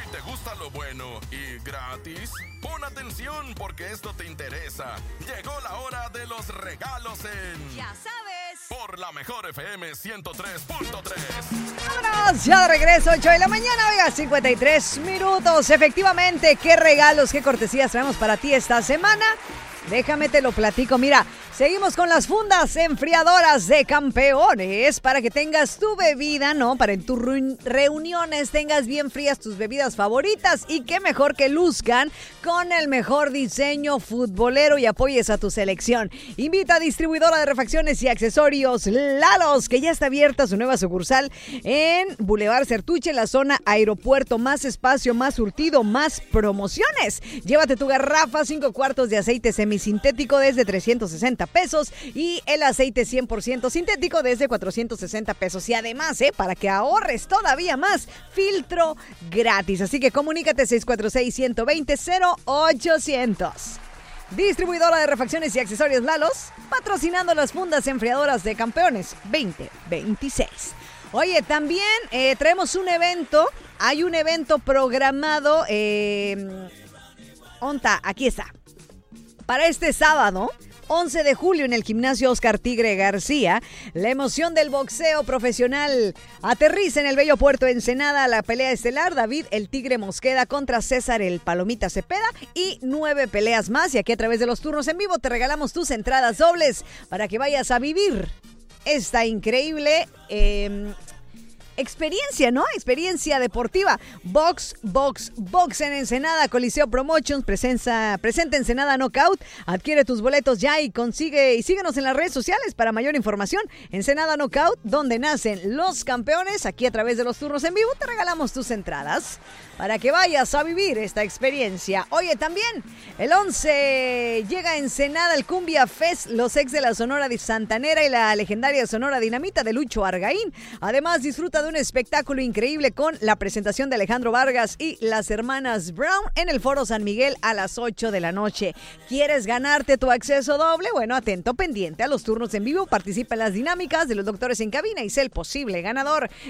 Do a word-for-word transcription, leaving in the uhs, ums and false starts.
¿Te gusta lo bueno y gratis? Pon atención porque esto te interesa. Llegó la hora de los regalos en... Ya sabes. Por la mejor F M ciento tres punto tres. ¡Vámonos! Ya de regreso, ocho de la mañana, oiga, cincuenta y tres minutos. Efectivamente, ¿qué regalos, qué cortesías traemos para ti esta semana? Déjame te lo platico. Mira, seguimos con las fundas enfriadoras de Campeones para que tengas tu bebida, ¿no? Para en tus reuniones tengas bien frías tus bebidas favoritas y qué mejor que luzcan con el mejor diseño futbolero y apoyes a tu selección. Invita a distribuidora de refacciones y accesorios Lalos, que ya está abierta su nueva sucursal en Boulevard Certuche, en la zona aeropuerto. Más espacio, más surtido, más promociones. Llévate tu garrafa cinco cuartos de aceite semisintético desde trescientos sesenta pesos y el aceite cien por ciento sintético desde cuatrocientos sesenta pesos. Y además, ¿eh? para que ahorres todavía más, filtro gratis. Así que comunícate seis cuatro seis, uno dos cero, cero ochocientos. Distribuidora de refacciones y accesorios Lalos, patrocinando las fundas enfriadoras de Campeones veinte veintiséis. Oye, también eh, traemos un evento. Hay un evento programado. Eh, Onta, aquí está. Para este sábado, once de julio, en el gimnasio Oscar Tigre García, la emoción del boxeo profesional aterriza en el bello puerto de Ensenada. La pelea estelar, David el Tigre Mosqueda contra César el Palomita Cepeda, y nueve peleas más. Y aquí a través de los turnos en vivo te regalamos tus entradas dobles para que vayas a vivir esta increíble... Eh, experiencia, ¿no? Experiencia deportiva. Box, box, box en Ensenada. Coliseo Promotions presenta, presenta Ensenada Knockout. Adquiere tus boletos ya y consigue y síguenos en las redes sociales para mayor información. Ensenada Knockout, donde nacen los campeones. Aquí a través de los turnos en vivo te regalamos tus entradas para que vayas a vivir esta experiencia. Oye, también el once llega a Ensenada el Cumbia Fest, los ex de la Sonora de Santanera y la legendaria Sonora Dinamita de Lucho Argaín. Además, disfruta de un espectáculo increíble con la presentación de Alejandro Vargas y las hermanas Brown en el Foro San Miguel a las ocho de la noche. ¿Quieres ganarte tu acceso doble? Bueno, atento, pendiente a los turnos en vivo. Participa en las dinámicas de los doctores en cabina y sé el posible ganador.